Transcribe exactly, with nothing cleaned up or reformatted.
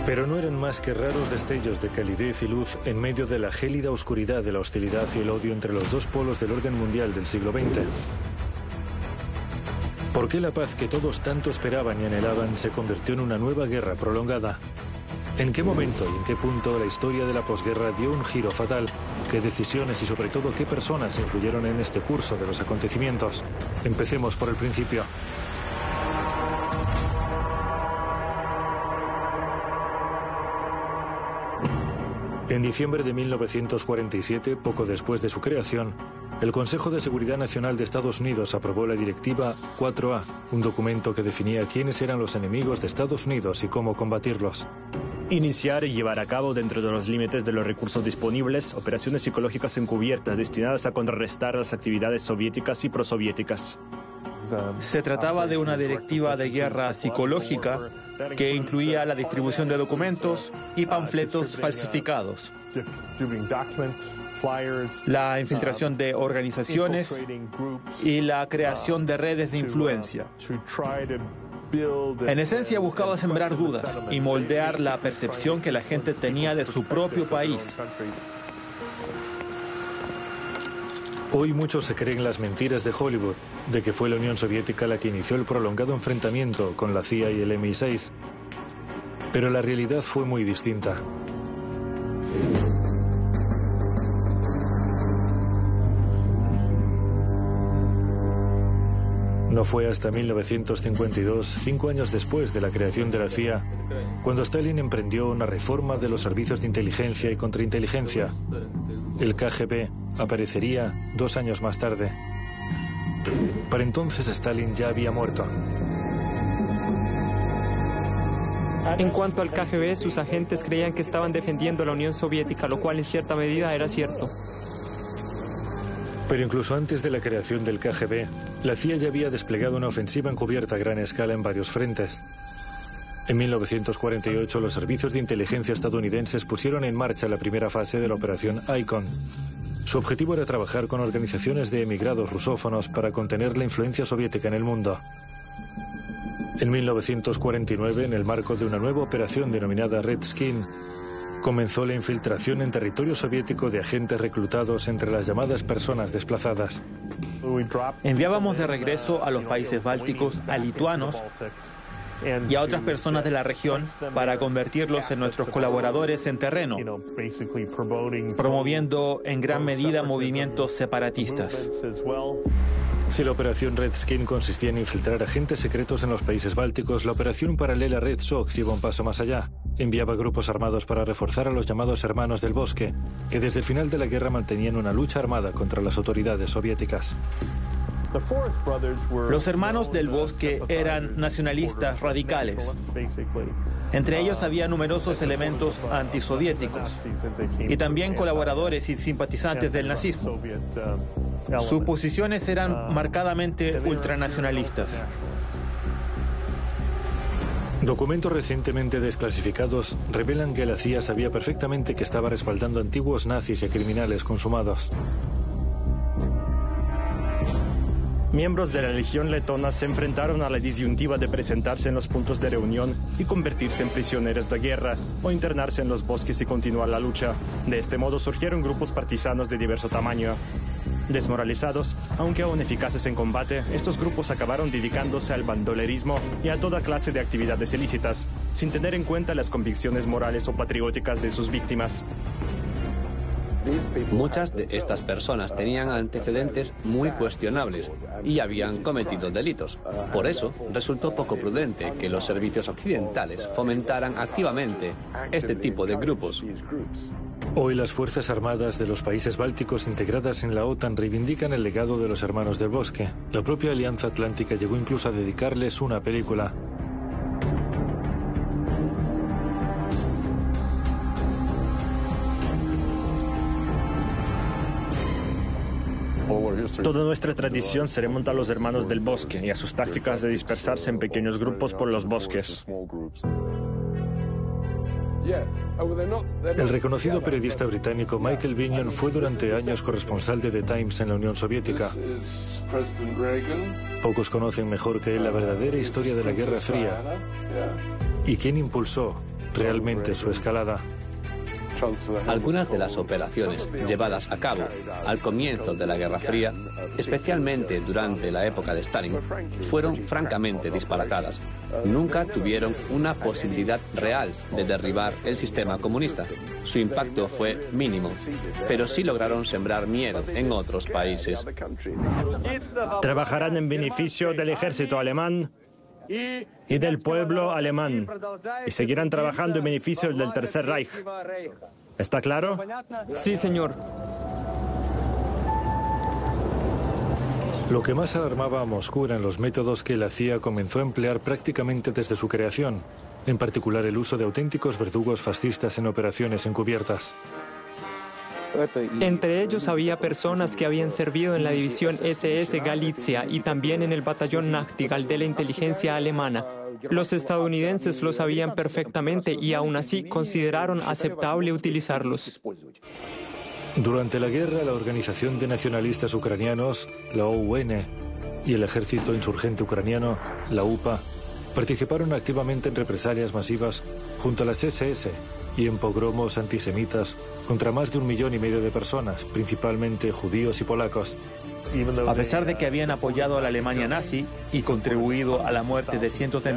Pero no eran más que raros destellos de calidez y luz en medio de la gélida oscuridad de la hostilidad y el odio entre los dos polos del orden mundial del siglo veinte. ¿Por qué la paz que todos tanto esperaban y anhelaban se convirtió en una nueva guerra prolongada? ¿En qué momento y en qué punto la historia de la posguerra dio un giro fatal? ¿Qué decisiones y sobre todo qué personas influyeron en este curso de los acontecimientos? Empecemos por el principio. En diciembre de mil novecientos cuarenta y siete, poco después de su creación, el Consejo de Seguridad Nacional de Estados Unidos aprobó la Directiva cuatro A, un documento que definía quiénes eran los enemigos de Estados Unidos y cómo combatirlos. Iniciar y llevar a cabo, dentro de los límites de los recursos disponibles, operaciones psicológicas encubiertas destinadas a contrarrestar las actividades soviéticas y prosoviéticas. Se trataba de una directiva de guerra psicológica que incluía la distribución de documentos y panfletos falsificados, la infiltración de organizaciones y la creación de redes de influencia. En esencia, buscaba sembrar dudas y moldear la percepción que la gente tenía de su propio país. Hoy muchos se creen las mentiras de Hollywood, de que fue la Unión Soviética la que inició el prolongado enfrentamiento con la C I A y el M I seis. Pero la realidad fue muy distinta. No fue hasta mil novecientos cincuenta y dos, cinco años después de la creación de la C I A, cuando Stalin emprendió una reforma de los servicios de inteligencia y contrainteligencia. El K G B aparecería dos años más tarde. Para entonces Stalin ya había muerto. En cuanto al K G B, sus agentes creían que estaban defendiendo a la Unión Soviética, lo cual en cierta medida era cierto. Pero incluso antes de la creación del K G B, la C I A ya había desplegado una ofensiva encubierta a gran escala en varios frentes. En mil novecientos cuarenta y ocho, los servicios de inteligencia estadounidenses pusieron en marcha la primera fase de la operación Icon. Su objetivo era trabajar con organizaciones de emigrados rusófonos para contener la influencia soviética en el mundo. En mil novecientos cuarenta y nueve, en el marco de una nueva operación denominada Red Skin, comenzó la infiltración en territorio soviético de agentes reclutados entre las llamadas personas desplazadas. Enviábamos de regreso a los países bálticos a lituanos y a otras personas de la región para convertirlos en nuestros colaboradores en terreno, promoviendo en gran medida movimientos separatistas. Si la operación Red Skin consistía en infiltrar agentes secretos en los países bálticos, la operación paralela Red Sox iba un paso más allá. Enviaba grupos armados para reforzar a los llamados Hermanos del Bosque, que desde el final de la guerra mantenían una lucha armada contra las autoridades soviéticas. Los Hermanos del Bosque eran nacionalistas radicales. Entre ellos había numerosos elementos antisoviéticos y también colaboradores y simpatizantes del nazismo. Sus posiciones eran marcadamente ultranacionalistas. Documentos recientemente desclasificados revelan que la C I A sabía perfectamente que estaba respaldando antiguos nazis y criminales consumados. Miembros de la Legión letona se enfrentaron a la disyuntiva de presentarse en los puntos de reunión y convertirse en prisioneros de guerra o internarse en los bosques y continuar la lucha. De este modo surgieron grupos partisanos de diverso tamaño. Desmoralizados, aunque aún eficaces en combate, estos grupos acabaron dedicándose al bandolerismo y a toda clase de actividades ilícitas, sin tener en cuenta las convicciones morales o patrióticas de sus víctimas. Muchas de estas personas tenían antecedentes muy cuestionables y habían cometido delitos. Por eso, resultó poco prudente que los servicios occidentales fomentaran activamente este tipo de grupos. Hoy las Fuerzas Armadas de los países bálticos integradas en la OTAN reivindican el legado de los Hermanos del Bosque. La propia Alianza Atlántica llegó incluso a dedicarles una película. Toda nuestra tradición se remonta a los Hermanos del Bosque y a sus tácticas de dispersarse en pequeños grupos por los bosques. El reconocido periodista británico Michael Binion fue durante años corresponsal de The Times en la Unión Soviética. Pocos conocen mejor que él la verdadera historia de la Guerra Fría y quién impulsó realmente su escalada. Algunas de las operaciones llevadas a cabo al comienzo de la Guerra Fría, especialmente durante la época de Stalin, fueron francamente disparatadas. Nunca tuvieron una posibilidad real de derribar el sistema comunista. Su impacto fue mínimo, pero sí lograron sembrar miedo en otros países. Trabajarán en beneficio del ejército alemán y del pueblo alemán, y seguirán trabajando en beneficio del Tercer Reich. ¿Está claro? Sí, señor. Lo que más alarmaba a Moscú eran los métodos que la C I A comenzó a emplear prácticamente desde su creación, en particular el uso de auténticos verdugos fascistas en operaciones encubiertas. Entre ellos había personas que habían servido en la división ese ese Galicia y también en el batallón Nachtigall de la inteligencia alemana. Los estadounidenses lo sabían perfectamente y aún así consideraron aceptable utilizarlos. Durante la guerra, la Organización de Nacionalistas Ucranianos, la O U N, y el Ejército Insurgente Ucraniano, la U P A, participaron activamente en represalias masivas junto a las ese ese y en pogromos antisemitas contra más de un millón y medio de personas, principalmente judíos y polacos. A pesar de que habían apoyado a la Alemania nazi y contribuido a la muerte de cientos de